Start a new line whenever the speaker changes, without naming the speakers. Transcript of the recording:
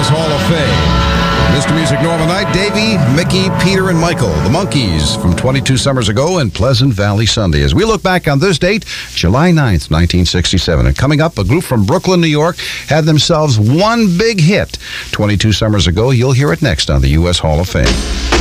U.S. Hall of Fame. Mr. Music Normal Night, Davey, Mickey, Peter, and Michael, the Monkees, from 22 summers ago in Pleasant Valley Sunday. As we look back on this date, July 9th, 1967. And coming up, a group from Brooklyn, New York, had themselves one big hit 22 summers ago. You'll hear it next on the U.S. Hall of Fame.